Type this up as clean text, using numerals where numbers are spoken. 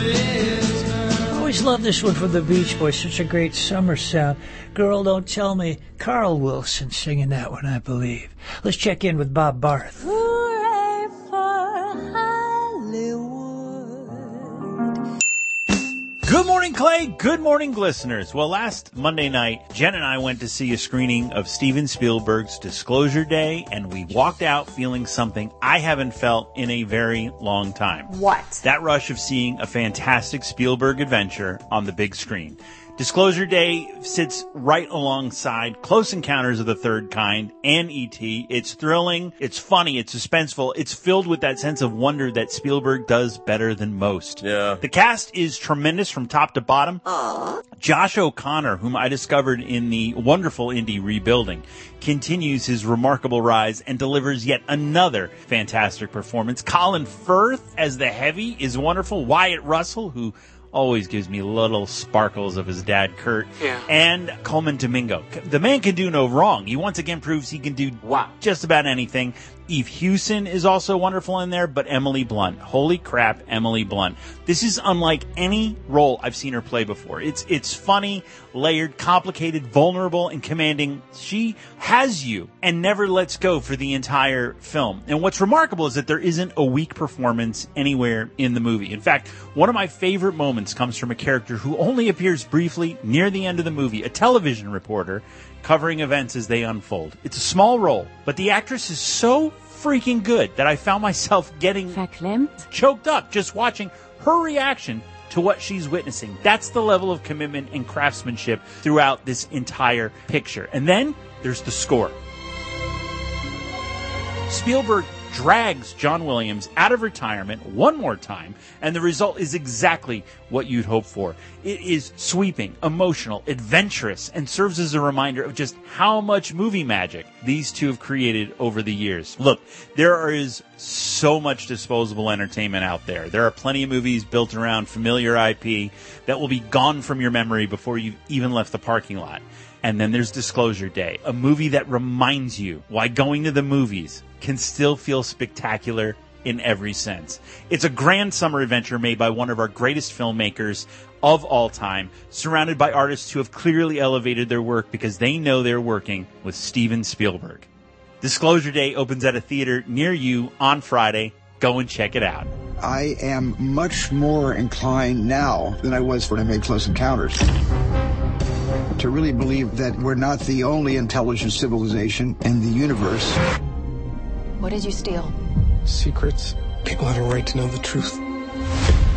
I always love this one from the Beach Boys. Such a great summer sound. Girl, Don't Tell Me. Carl Wilson singing that one, I believe. Let's check in with Bob Barth. Hooray for Hollywood. Good morning, Clay. Good morning, listeners. Well, last Monday night, Jen and I went to see a screening of Steven Spielberg's Disclosure Day, and we walked out feeling something I haven't felt in a very long time. What? That rush of seeing a fantastic Spielberg adventure on the big screen. Disclosure Day sits right alongside Close Encounters of the Third Kind and E.T. It's thrilling, it's funny, it's suspenseful, it's filled with that sense of wonder that Spielberg does better than most. Yeah. The cast is tremendous from top to bottom. Josh O'Connor, whom I discovered in the wonderful indie Rebuilding, continues his remarkable rise and delivers yet another fantastic performance. Colin Firth as the Heavy is wonderful. Wyatt Russell, who always gives me little sparkles of his dad, Kurt. Yeah. And Coleman Domingo. The man can do no wrong. He once again proves he can do just about anything. Eve Hewson is also wonderful in there, but Emily Blunt. Holy crap, Emily Blunt. This is unlike any role I've seen her play before. It's funny, layered, complicated, vulnerable, and commanding. She has you and never lets go for the entire film. And what's remarkable is that there isn't a weak performance anywhere in the movie. In fact, one of my favorite moments comes from a character who only appears briefly near the end of the movie, a television reporter covering events as they unfold. It's a small role, but the actress is so freaking good that I found myself getting choked up just watching her reaction to what she's witnessing. That's the level of commitment and craftsmanship throughout this entire picture. And then there's the score. Spielberg drags John Williams out of retirement one more time, and the result is exactly what you'd hope for. It is sweeping, emotional, adventurous, and serves as a reminder of just how much movie magic these two have created over the years. Look, there is so much disposable entertainment out there. There are plenty of movies built around familiar IP that will be gone from your memory before you've even left the parking lot. And then there's Disclosure Day, a movie that reminds you why going to the movies can still feel spectacular in every sense. It's a grand summer adventure made by one of our greatest filmmakers of all time, surrounded by artists who have clearly elevated their work because they know they're working with Steven Spielberg. Disclosure Day opens at a theater near you on Friday. Go and check it out. I am much more inclined now than I was when I made Close Encounters to really believe that we're not the only intelligent civilization in the universe. What did you steal? Secrets. People have a right to know the truth.